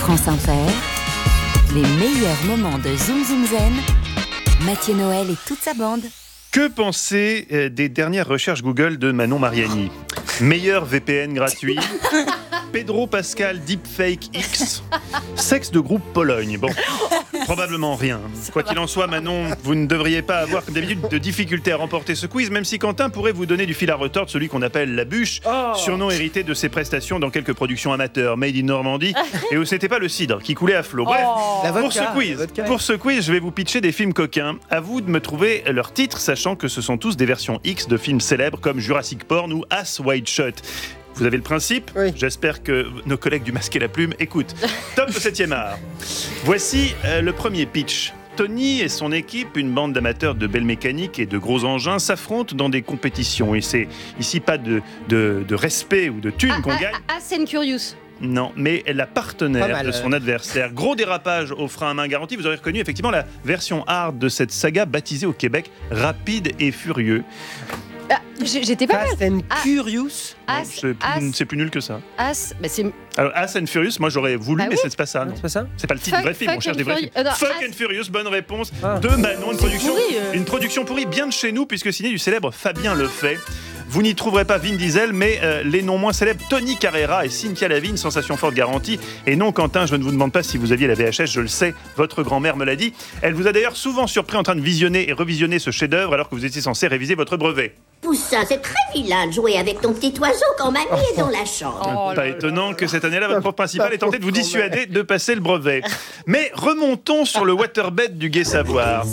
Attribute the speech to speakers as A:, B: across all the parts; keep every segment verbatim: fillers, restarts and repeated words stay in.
A: France Inter, les meilleurs moments de Zoom Zoom Zen, Mathieu Noël et toute sa bande.
B: Que penser euh, des dernières recherches Google de Manon Mariani ? Meilleur V P N gratuit, Pedro Pascal Deepfake X, sexe de groupe Pologne. Bon, probablement rien. Quoi qu'il en soit, Manon, vous ne devriez pas avoir, comme d'habitude, de difficultés à remporter ce quiz, même si Quentin pourrait vous donner du fil à retordre, celui qu'on appelle la bûche, oh. surnom hérité de ses prestations dans quelques productions amateurs, Made in Normandie, et où c'était pas le cidre qui coulait à flot. Bref,
C: oh.
B: pour,
C: vodka,
B: ce quiz, pour ce quiz, je vais vous pitcher des films coquins. À vous de me trouver leur titre, sachant que ce sont tous des versions X de films célèbres comme Jurassic Porn ou As Wide Shut. Vous avez le principe ? Oui. J'espère que nos collègues du Masque et la Plume écoutent. Top au septième art. Voici euh, le premier pitch. Tony et son équipe, une bande d'amateurs de belles mécaniques et de gros engins, s'affrontent dans des compétitions. Et c'est ici pas de, de, de respect ou de thunes ah, qu'on ah, gagne.
D: Fast and Furious.
B: Non, mais la partenaire de son adversaire. Gros dérapage au frein à main garanti. Vous aurez reconnu effectivement la version hard de cette saga baptisée au Québec Rapide et Furieux.
D: Ah, j'étais pas
C: Fast and Furious.
B: As, c'est, plus, c'est plus nul que ça.
D: As, bah c'est...
B: Alors, As and Furious, moi j'aurais voulu, ah, mais oui c'est pas ça. Non.
C: C'est pas ça.
B: C'est pas le titre du vrai film. On cherche des vrais films.
D: Euh, non,
B: Fuck
D: As...
B: and Furious, bonne réponse ah. de Manon. Une production,
D: pourri, euh...
B: une production pourrie, bien de chez nous, puisque signée du célèbre Fabien Lefay. Vous n'y trouverez pas Vin Diesel, mais euh, les non moins célèbres Tony Carrera et Cynthia Lavigne, sensation forte garantie. Et non, Quentin, je ne vous demande pas si vous aviez la V H S, je le sais, votre grand-mère me l'a dit. Elle vous a d'ailleurs souvent surpris en train de visionner et revisionner ce chef-d'œuvre alors que vous étiez censé réviser votre brevet.
E: Poussin, c'est très vilain de jouer avec ton petit oiseau quand mamie est dans la chambre.
B: Oh, pas étonnant que cette année-là, votre prof principal ait tenté de vous dissuader de passer le brevet. Mais remontons sur le waterbed du Gai Savoir.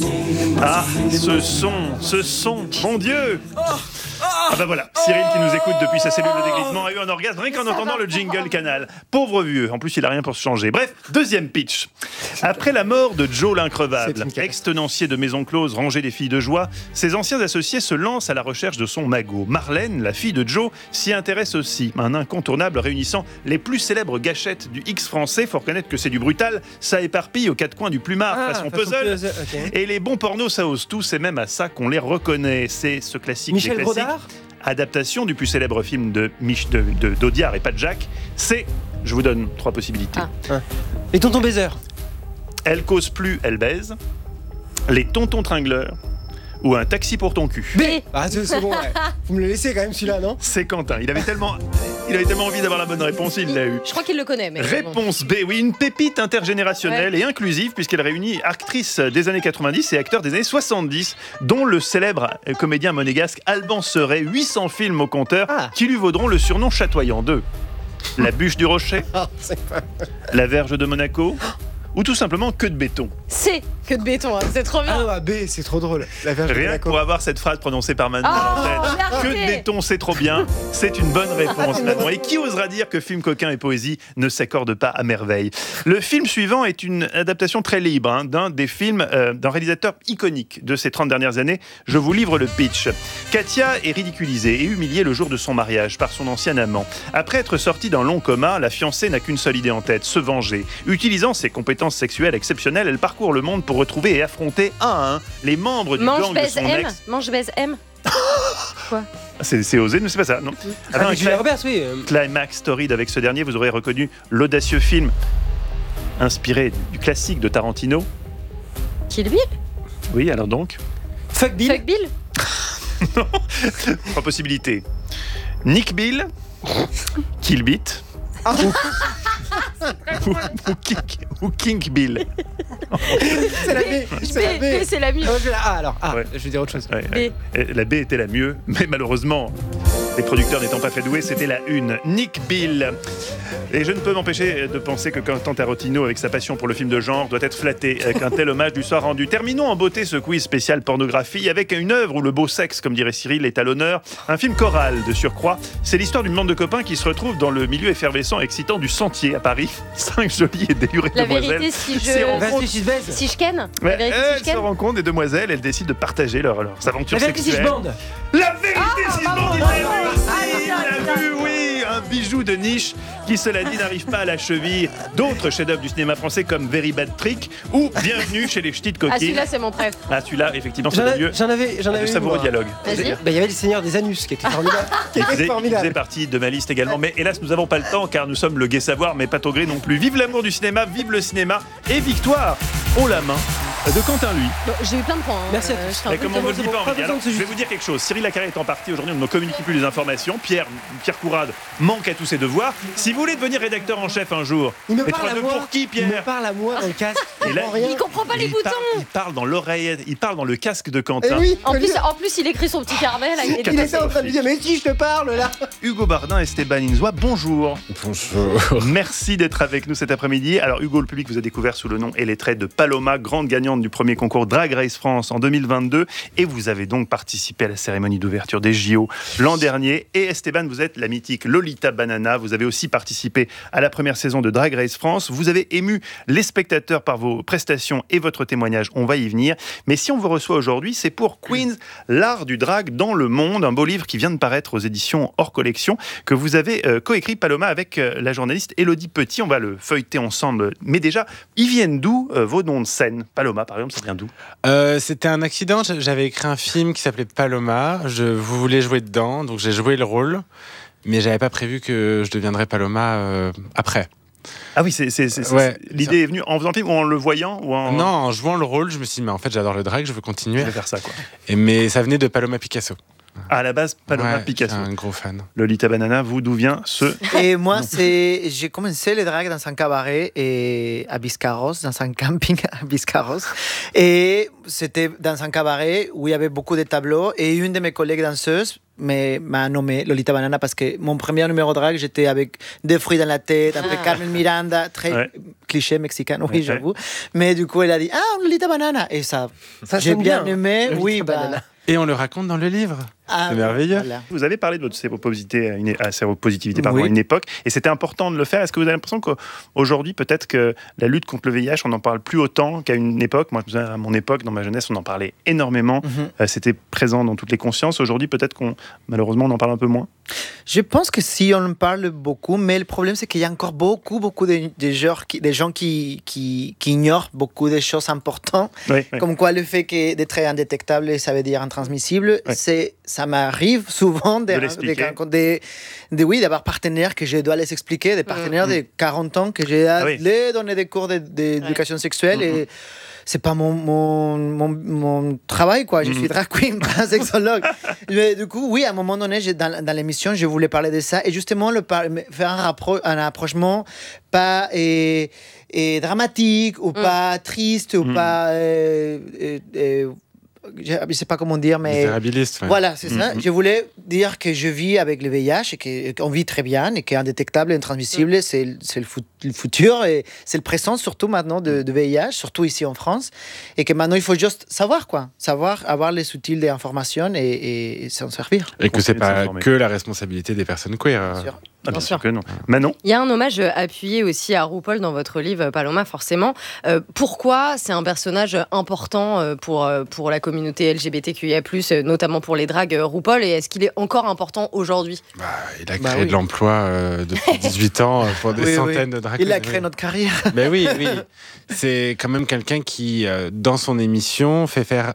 B: Ah, ce son, ce son, mon Dieu! Ah bah voilà, Cyril qui nous écoute depuis sa cellule de déglisement a eu un orgasme rien qu'en entendant le jingle Canal. Pauvre vieux, en plus il a rien pour se changer. Bref, deuxième pitch. Après la mort de Joe l'increvable, ex-tenancier de Maison Close, rangé des filles de joie, ses anciens associés se lancent à la recherche de son magot. Marlène, la fille de Joe, s'y intéresse aussi. Un incontournable réunissant les plus célèbres gâchettes du X français. Faut reconnaître que c'est du brutal, ça éparpille aux quatre coins du plumard, ah, façon, façon puzzle. puzzle okay. Et les bons pornos, ça ose tout, c'est même à ça qu'on les reconnaît. C'est ce classique
C: Michel
B: des classiques.
C: Brodard.
B: Adaptation du plus célèbre film de, Mich- de, de d'Audiard et pas de Jacques, c'est, je vous donne trois possibilités.
C: Ah. Ah. Les tontons baiseurs.
B: Elle cause plus, elle baise. Les tontons tringleurs. Ou un taxi pour ton cul.
C: B. Ah, c'est, c'est bon, ouais. Vous me le laissez quand même celui-là, non ?
B: C'est Quentin. Il avait tellement, il avait tellement envie d'avoir la bonne réponse, il l'a eu.
D: Je crois qu'il le connaît. Mais
B: réponse B, oui, une pépite intergénérationnelle ouais. et inclusive, puisqu'elle réunit actrices des années quatre-vingt-dix et acteurs des années soixante-dix, dont le célèbre comédien monégasque Alban Seret, huit cents films au compteur, ah. qui lui vaudront le surnom chatoyant de La Bûche du Rocher, La Verge de Monaco, ou tout simplement Que de béton.
D: C'est Que de béton, hein. C'est trop bien.
C: Ah non, B, c'est trop drôle. La Verge
B: Rien
C: de
B: que pour avoir cette phrase prononcée par Manon
D: oh,
B: à l'antenne. Que de béton, c'est trop bien. C'est une bonne réponse, Manon. Et qui osera dire que film coquin et poésie ne s'accordent pas à merveille ? Le film suivant est une adaptation très libre hein, d'un des films euh, d'un réalisateur iconique de ces trente dernières années. Je vous livre le pitch. Katia est ridiculisée et humiliée le jour de son mariage par son ancien amant. Après être sortie d'un long coma, la fiancée n'a qu'une seule idée en tête, se venger. Utilisant ses compétences sexuelles exceptionnelles, elle parcourt le monde pour retrouver et affronter un à un les membres du
D: Mange,
B: gang
D: baise,
B: de son
D: M.
B: ex.
D: Mange, baise, M. Quoi ?
B: C'est, c'est osé, mais c'est pas ça, non.
C: Ah, avec Julia Roberts, oui.
B: Climax Torride avec ce dernier, vous aurez reconnu l'audacieux film inspiré du classique de Tarantino.
D: Kill Bill ?
B: Oui, alors donc
C: Fuck Bill ?
D: Fuck Bill ?
B: Non. Trois possibilités. Nick Bill, Kill Beat,
C: ah.
B: ou, ou, Kink, ou Kink Bill.
C: C'est la B. C'est la B.
D: B, c'est la mieux.
C: Oh, je la A alors. A.
B: Ouais.
C: Je vais dire autre chose.
B: Ouais, ouais. La B était la mieux, mais malheureusement, les producteurs n'étant pas fait douer, c'était la une. Nick Bill. Et je ne peux m'empêcher de penser que Quentin Tarantino, avec sa passion pour le film de genre, doit être flatté qu'un tel hommage lui soit rendu. Terminons en beauté ce quiz spécial pornographie avec une œuvre où le beau sexe, comme dirait Cyril, est à l'honneur. Un film choral de surcroît. C'est l'histoire d'une bande de copains qui se retrouvent dans le milieu effervescent et excitant du Sentier à Paris. Cinq jolies et délurées
D: la
B: demoiselles.
D: Vérité, si je...
B: rencontrent...
D: si je ken
B: ouais,
D: la vérité,
B: elles
D: si je ken
B: se rencontrent, des demoiselles, elles décident de partager leurs, leurs aventures
C: la vérité,
B: sexuelles.
C: Si je bande.
B: La vérité,
C: ah,
B: si je bande. Il a vu, oui, un bijou. bijou de niche qui, cela dit, n'arrive pas à la cheville d'autres chefs-d'œuvre du cinéma français comme Very Bad Trick ou Bienvenue chez les Ch'tis de
D: Ah,
B: Coquille.
D: celui-là, c'est mon préf.
B: Ah, celui-là, effectivement,
C: J'en
B: c'est le
C: avais,
B: mieux.
C: j'en avais, j'en
B: De
C: avais une,
B: savoureux
C: moi.
B: dialogue.
D: Vas-y.
C: Bah, il y avait le Seigneur des Anus qui était formidable.
B: Qui faisait, qui
C: formidable.
B: faisait partie de ma liste également. Mais hélas, nous n'avons pas le temps car nous sommes le Gai Savoir, mais pas au gré non plus. Vive l'amour du cinéma, vive le cinéma et victoire haut la main de Quentin Lui.
D: Bon, j'ai eu plein de points. hein.
C: Merci à
D: Euh,
C: tous.
D: j'étais un
B: Et
D: peu
B: comme on ne le dit
C: bon,
B: pas en
C: pas
B: média,
C: besoin
B: alors,
C: de se
B: je vais vous dire quelque chose. Cyril Lacarré est en partie aujourd'hui, on ne communique plus les informations. Pierre, Pierre Courade manque à tous ses devoirs. Si vous voulez devenir rédacteur en chef un jour,
C: Il me
B: mais
C: parle à
B: trois-deux
C: moi.
B: pour qui,
C: Il me
B: Pierre?
C: parle à moi dans le casque.
B: Et là,
C: comprend rien.
D: Il comprend pas les
B: il
D: boutons.
B: parle, il parle dans l'oreillette, il parle dans le casque de
C: Eh
B: Quentin.
C: oui,
D: En
C: je
D: plus,
C: veux dire,
D: en plus, il écrit son petit carnet là. Il est
C: il était en train de dire mais si je te parle là.
B: Hugo Bardin, Esteban Inzoa, bonjour.
F: Bonjour.
B: Merci d'être avec nous cet après-midi. Alors Hugo, le public vous a découvert sous le nom et les traits de Paloma, grande gagnante du premier concours Drag Race France en deux mille vingt-deux. Et vous avez donc participé à la cérémonie d'ouverture des J O l'an dernier. Et Esteban, vous êtes la mythique Lolita Banana. Vous avez aussi participé à la première saison de Drag Race France. Vous avez ému les spectateurs par vos prestations et votre témoignage. On va y venir. Mais si on vous reçoit aujourd'hui, c'est pour Queens, l'art du drag dans le monde, un beau livre qui vient de paraître aux éditions hors collection, que vous avez euh, coécrit, Paloma, avec euh, la journaliste Élodie Petit. On va le feuilleter ensemble. Mais déjà, ils viennent d'où euh, vos noms de scène? Paloma, par exemple, ça vient d'où?
F: Euh, c'était un accident. J'avais écrit un film qui s'appelait Paloma. Je voulais jouer dedans, donc j'ai joué le rôle, mais j'avais pas prévu que je deviendrais Paloma euh, après.
B: Ah oui, c'est, c'est, c'est,
F: Ouais,
B: c'est- l'idée est venue en faisant le film ou en le voyant ou en...
F: Non, en jouant le rôle, je me suis dit, mais en fait, j'adore le drag, je veux continuer.
B: Je vais faire ça, quoi.
F: Et, mais ça venait de Paloma Picasso.
B: À la base, Paloma
F: Ouais,
B: Picasso.
F: je suis un gros fan.
B: Lolita Banana, vous, d'où vient ce...
G: Et moi, c'est, j'ai commencé le drag dans un cabaret et à Biscarros, dans un camping à Biscarros. Et c'était dans un cabaret où il y avait beaucoup de tableaux. Et une de mes collègues danseuses mais, m'a nommé Lolita Banana parce que mon premier numéro de drag, j'étais avec des fruits dans la tête, un peu
D: Ah.
G: Carmen Miranda, très
B: Ouais.
G: cliché mexicain, oui,
B: Ouais.
G: j'avoue. Mais du coup, elle a dit Ah, Lolita Banana. Et ça,
C: Ça
G: j'ai
C: sonne
G: bien
C: bien,
G: aimé.
C: Lolita
G: Oui, bah.
C: Banana.
F: Et on le raconte dans le livre.
G: ah,
F: C'est merveilleux.
G: voilà.
B: Vous avez parlé de votre séropositivité à, une, à séropositivité, pardon,
G: Oui.
B: à une époque, et c'était important de le faire. Est-ce que vous avez l'impression qu'aujourd'hui, peut-être que la lutte contre le V I H, on n'en parle plus autant qu'à une époque? Moi, je me souviens, à mon époque, dans ma jeunesse, on en parlait énormément.
G: Mhm.
B: Euh, c'était présent dans toutes les consciences. Aujourd'hui, peut-être qu'on, malheureusement, on en parle un peu moins.
G: Je pense que si on en parle beaucoup, mais le problème c'est qu'il y a encore beaucoup, beaucoup de, de gens qui, des gens qui, qui, qui ignorent beaucoup de choses importantes,
B: Oui, oui.
G: comme quoi le fait que d'être indétectable, ça veut dire intransmissible.
B: Ouais.
G: C'est, ça m'arrive souvent de,
B: De l'expliquer.
G: de, de, de- oui, d'avoir partenaires que je dois les expliquer, des partenaires
B: Mm.
G: de quarante ans que j'ai à
B: Ah oui.
G: les donner des cours de- de- d'éducation sexuelle
B: Mm-hmm.
G: et c'est pas mon, mon, mon, mon travail, quoi. Je
B: Mhm.
G: suis drag queen, pas sexologue. Mais du coup, oui, à un moment donné, j'ai- dans, dans l'émission, je voulais parler de ça et justement le par- faire un, rappro- un approchement pas et, et dramatique ou pas triste ou
B: Mhm.
G: pas. euh, euh, euh, je ne sais pas comment dire, mais.
F: Misérabiliste. ouais.
G: Voilà, c'est ça.
B: Mhm.
G: Je voulais dire que je vis avec le V I H et que- et qu'on vit très bien et qu'indétectable et intransmissible, c'est, c'est le, fut- le futur et c'est le présent surtout maintenant de, de V I H, surtout ici en France. Et que maintenant, il faut juste savoir, quoi. Savoir, avoir les outils d'information et, et, et s'en servir.
F: Et que c'est
B: Continuer de
F: pas
B: s'informer.
F: que la responsabilité des personnes queer. euh.
G: Bien sûr.
B: Ah, bien
D: Bien
B: sûr
D: sûr.
B: que non. Manon,
D: Il y a un hommage appuyé aussi à RuPaul dans votre livre, Paloma, forcément. Euh, pourquoi c'est un personnage important euh, pour, euh, pour la communauté L G B T Q I A plus, euh, notamment pour les dragues euh, RuPaul, et est-ce qu'il est encore important aujourd'hui?
F: Bah, il a
G: Bah
F: créé
G: oui.
F: de l'emploi euh, depuis dix-huit ans euh, pour des
G: Oui, oui.
F: centaines de drag
G: Il a
F: queens.
G: créé notre carrière.
F: Ben oui, oui. C'est quand même quelqu'un qui, euh, dans son émission, fait faire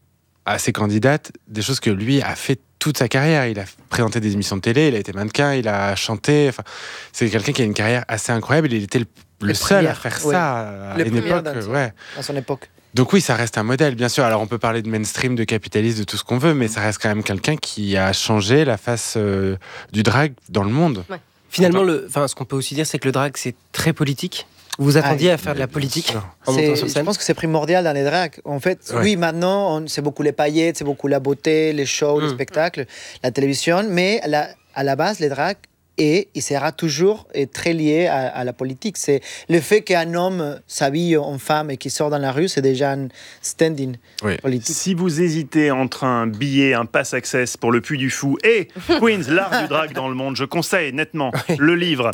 F: à ses candidates des choses que lui a fait toute sa carrière. Il a présenté des émissions de télé, il a été mannequin, il a chanté. Enfin, c'est quelqu'un qui a une carrière assez incroyable. Il était le, le
G: Le
F: seul à
G: premier,
F: faire
G: ouais.
F: ça à
G: Le
F: une
G: premier
F: époque.
G: danseur.
F: Ouais.
G: À son époque.
F: Donc oui, ça reste un modèle, bien sûr. Alors on peut parler de mainstream, de capitalisme, de tout ce qu'on veut, mais ça reste quand même quelqu'un qui a changé la face euh, du drag dans le monde.
C: Finalement, le, enfin, ce qu'on peut aussi dire, c'est que le drag, c'est très politique. Vous vous attendiez à faire de la politique
F: sûr.
C: en montant
G: C'est-
C: sur
G: je
C: scène?
G: pense que c'est primordial dans les drags. En fait,
F: Ouais.
G: oui, maintenant, on- c'est beaucoup les paillettes, c'est beaucoup la beauté, les shows, les
F: Mm.
G: spectacles, la télévision, mais à la, à la base, les drags, et il sera toujours euh, très lié à, à la politique. C'est le fait qu'un homme s'habille en femme et qu'il sort dans la rue, c'est déjà un stand-in
F: Oui.
G: politique.
B: si vous hésitez entre un billet, un pass access pour le Puy du Fou et Queens, l'art du drag dans le monde, je conseille nettement le livre.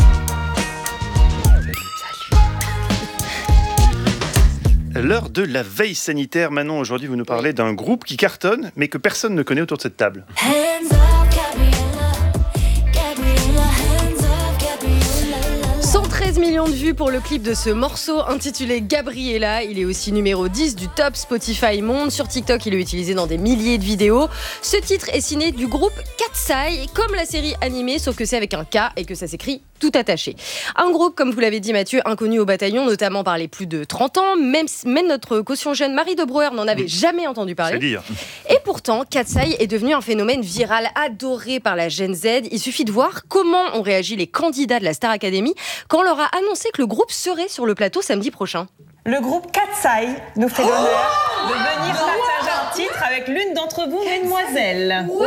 B: L'heure de la veille sanitaire. Manon, aujourd'hui, vous nous parlez d'un groupe qui cartonne, mais que personne ne connaît autour de cette table.
H: Hands up, Gabriella. Gabriella, hands up.
D: treize millions de vues pour le clip de ce morceau intitulé Gabriella. Il est aussi numéro dix du top Spotify Monde. Sur TikTok, il est utilisé dans des milliers de vidéos. Ce titre est signé du groupe Katseye, comme la série animée, sauf que c'est avec un K et que ça s'écrit tout attaché. Un groupe, comme vous l'avez dit Mathieu, inconnu au bataillon, notamment par les plus de trente ans. Même, même notre caution jeune Marie de Brouwer n'en avait jamais entendu parler.
B: C'est dire.
D: Et pourtant, Katseye est devenu un phénomène viral adoré par la Gen Z. Il suffit de voir comment ont réagi les candidats de la Star Academy quand on leur a annoncé que le groupe serait sur le plateau samedi prochain.
H: Le groupe Katseye nous fait l'honneur de venir partager un titre avec l'une d'entre vous, mesdemoiselles.
I: Oui,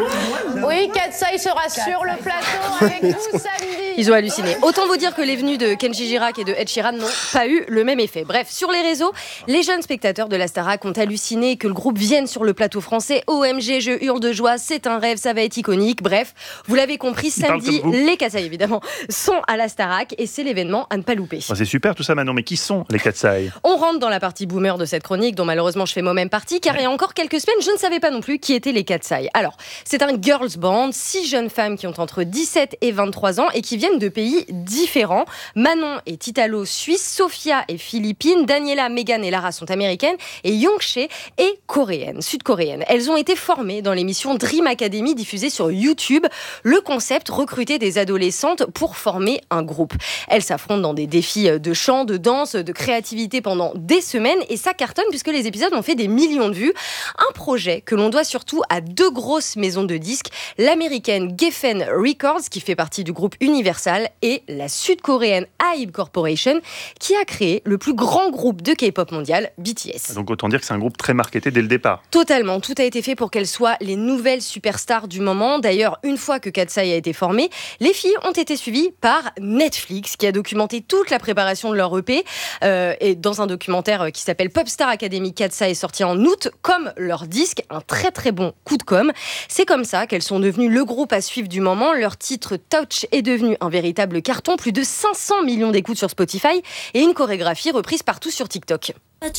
I: oui, Katseye sera sur le plateau avec nous samedi.
D: Ils ont halluciné. Autant vous dire que les venues de Kenji Girac et de Ed Sheeran n'ont pas eu le même effet. Bref, sur les réseaux, les jeunes spectateurs de la Starac ont halluciné que le groupe vienne sur le plateau français. O M G, je hurle de joie, c'est un rêve, ça va être iconique. Bref, vous l'avez compris, samedi, les Katseye évidemment sont à la Starac et c'est l'événement à ne pas louper.
B: Oh, c'est super tout ça Manon, mais qui sont les Katseye?
D: On rentre dans la partie boomer de cette chronique dont malheureusement je fais moi-même partie car il y a encore quelques semaines je ne savais pas non plus qui étaient les Katseye. Alors, c'est un girls band, six jeunes femmes qui ont entre dix-sept et vingt-trois ans et qui viennent de pays différents. Manon est italo suisse, Sophia est philippine, Daniela, Megan et Lara sont américaines et Youngchae est coréenne, sud-coréenne. Elles ont été formées dans l'émission Dream Academy diffusée sur YouTube. Le concept, recruter des adolescentes pour former un groupe. Elles s'affrontent dans des défis de chant, de danse, de créativité pendant des semaines et ça cartonne puisque les épisodes ont fait des millions de vues. Un projet que l'on doit surtout à deux grosses maisons de disques, l'américaine Geffen Records qui fait partie du groupe Universal et la sud-coréenne Hybe Corporation qui a créé le plus grand groupe de K-pop mondial, B T S.
B: Donc autant dire que c'est un groupe très marketé dès le départ.
D: Totalement, tout a été fait pour qu'elles soient les nouvelles superstars du moment. D'ailleurs, une fois que Katseye a été formé, les filles ont été suivies par Netflix qui a documenté toute la préparation de leur E P euh, et dans un documentaire qui s'appelle Popstar Academy Katseye sorti en août, comme leur disque, un très très bon coup de com'. C'est comme ça qu'elles sont devenues le groupe à suivre du moment. Leur titre Touch est devenu un véritable carton, plus de cinq cents millions d'écoutes sur Spotify et une chorégraphie reprise partout sur TikTok.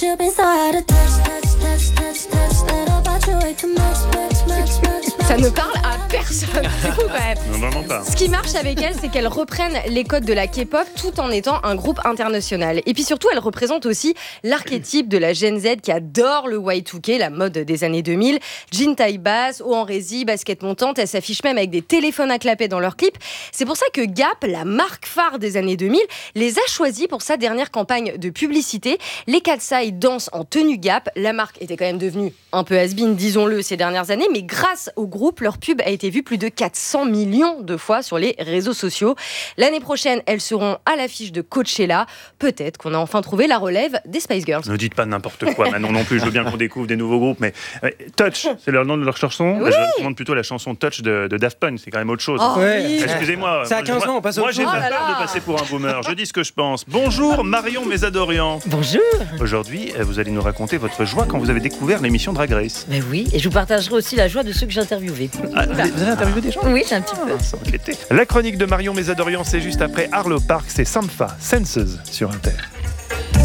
D: Ça ne parle à personne, du coup, quand même.
B: Non, vraiment pas.
D: Ce qui marche avec elles, c'est qu'elles reprennent les codes de la K-pop tout en étant un groupe international. Et puis surtout, elles représentent aussi l'archétype de la Gen Z qui adore le Y deux K, la mode des années deux mille. Jean taille basse, haut en rési, basket montante, elles s'affichent même avec des téléphones à clapet dans leurs clips. C'est pour ça que Gap, la marque phare des années deux mille, les a choisis pour sa dernière campagne de publicité. Les Katseye dansent en tenue Gap. La marque était quand même devenue un peu has-been, disons-le, ces dernières années, mais grâce au groupe, leur pub a été vue plus de quatre cents millions de fois sur les réseaux sociaux. L'année prochaine, elles seront à l'affiche de Coachella. Peut-être qu'on a enfin trouvé la relève des Spice Girls.
B: Ne dites pas n'importe quoi, Manon non plus. Je veux bien qu'on découvre des nouveaux groupes, mais euh, Touch, c'est le nom de leur chanson.
D: Oui.
B: Je recommande plutôt la chanson Touch de, de Daft Punk. C'est quand même autre chose.
D: Oh,
C: Ouais.
D: oui.
B: Excusez-moi.
C: C'est à quinze ans, on passe au
B: Moi, j'ai
D: Oh
B: pas
D: là
B: peur
D: là.
B: de passer pour un boomer. Je dis ce que je pense. Bonjour Marion Mésadorian.
J: Bonjour.
B: Aujourd'hui, euh, vous allez nous raconter votre joie quand vous avez découvert l'émission Drag Race.
J: Mais oui, et je vous partagerai aussi la joie de ceux que j'ai interviewés.
B: Ah, vous avez- vous avez interviewé des gens?
J: Oui, j'ai un petit peu.
B: Ah, ça m'inquiétait. La chronique de Marion Mésadorian, c'est juste après Arlo Park, c'est Sampha, Senses sur Inter.